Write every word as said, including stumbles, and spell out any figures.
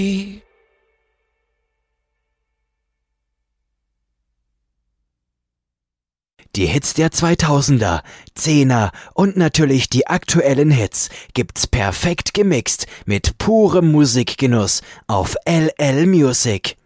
Die Hits der zweitausender, Zehner und natürlich die aktuellen Hits gibt's perfekt gemixt mit purem Musikgenuss auf L L Music.